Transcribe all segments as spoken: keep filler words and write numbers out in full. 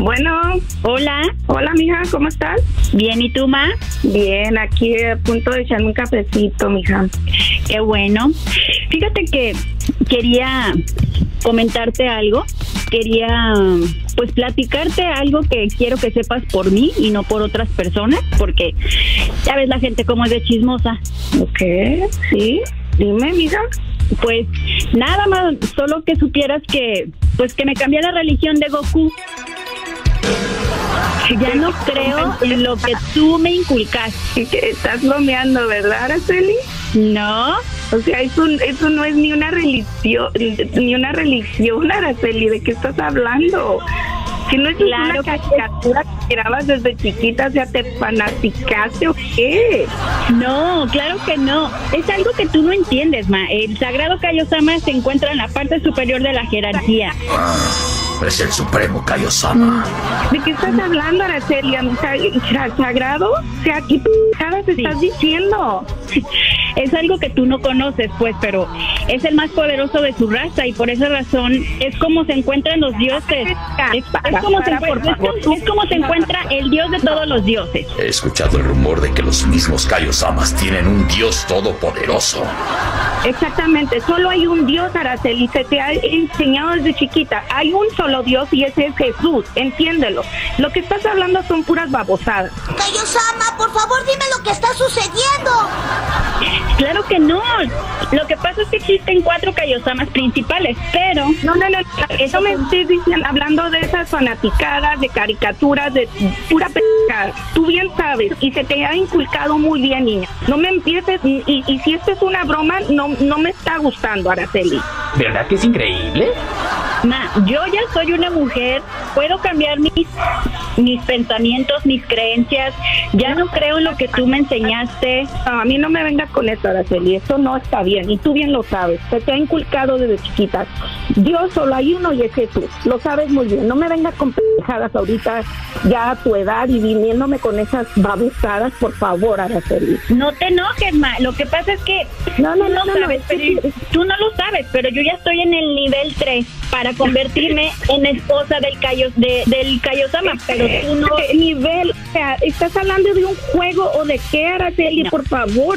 Bueno, Hola, hola mija, ¿cómo estás? bien, ¿y tú, ma? Bien, aquí a punto de echarme un cafecito, mija. Qué bueno. Fíjate que quería comentarte algo, quería pues platicarte algo que quiero que sepas por mí y no por otras personas, porque ya ves la gente como es de chismosa. Ok, sí, dime, mija. Pues nada más, solo que supieras que pues que me cambié la religión de Goku. Ya no creo en lo que tú me inculcaste. Que estás bromeando, ¿verdad, Araceli? No, O sea, eso, eso no es ni una religión, ni una religión, Araceli. ¿De qué estás hablando? Si no es Claro una que- caricatura que grabas desde chiquita, o sea, ¿te fanaticaste o qué? no, claro que no. Es algo que tú no entiendes, ma. El sagrado Kaiosama se encuentra en la parte superior de la jerarquía. Es el supremo Kaiosama. ¿De qué estás hablando, Araceli? ¿Sa- ¿Sagrado? O sea, ¿qué p***adas estás diciendo? Es algo que tú no conoces, pues, pero es el más poderoso de su raza y por esa razón es como se encuentran los dioses. Es, es como, se, encuentra, es, es como se encuentra el dios de todos los dioses. He escuchado el rumor de que los mismos Kaiosamas tienen un dios todopoderoso. Exactamente, solo hay un Dios, Araceli, se te ha enseñado desde chiquita. Hay un solo Dios y ese es Jesús, entiéndelo. Lo que estás hablando son puras babosadas. Kaiosama, por favor, dime lo que está sucediendo. Claro que no. Lo que pasa es que existen cuatro Kaiosamas principales, pero No, no, no, eso me estoy diciendo, hablando de esas fanaticadas, de caricaturas, de pura p***ada. Tú bien sabes, y se te ha inculcado muy bien, niña. No me empieces, y, y, y si esto es una broma, no, no me está gustando, Araceli. ¿Verdad que es increíble? ma, yo ya soy una mujer, puedo cambiar mis mis pensamientos, mis creencias. Ya no creo en lo que tú me enseñaste. No, a mí no me vengas con esto, Araceli, esto no está bien, y tú bien lo sabes, se te ha inculcado desde chiquita. Dios solo hay uno y es Jesús, lo sabes muy bien, no me vengas con pendejadas ahorita, ya a tu edad y viniéndome con esas babosadas, por favor, Araceli. No te enojes, ma. Lo que pasa es que No, no, tú no, no, sabes, no, pero es que- tú no lo sabes, pero yo ya estoy en el nivel tres para convertirme en esposa del Kaio, de, del Kaiosama, pero tú no. ¿Qué nivel? O sea, ¿estás hablando de un juego o de qué, Araceli? No. Por favor.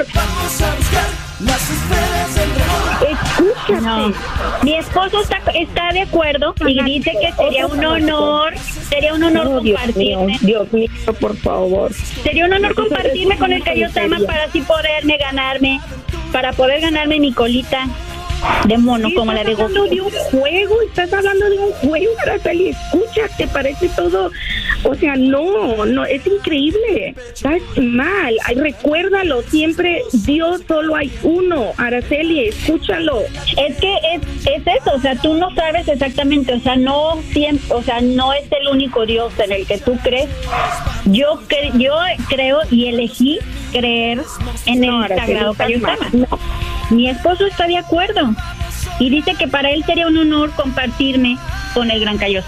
Escúchate. No, mi esposo está, está de acuerdo y dice que sería un honor, sería un honor Oh, Dios mío, compartirme, Dios mío, por favor. sería un honor compartirme con el Kaiosama para así poderme ganarme, para poder ganarme mi colita de mono como la de Estás hablando Goku. de un juego, estás hablando de un juego, Araceli, escúchate, parece todo, o sea, no, no, es increíble, estás mal. Ay, recuérdalo, siempre Dios solo hay uno, Araceli, escúchalo. Es que es, es eso, o sea, tú no sabes exactamente, o sea, no siempre, o sea, no es el único Dios en el que tú crees. Yo cre- yo creo y elegí creer en el No, Araceli, sagrado estás Kaiosama. mal. No. Mi esposo está de acuerdo y dice que para él sería un honor compartirme con el gran Kaiosama.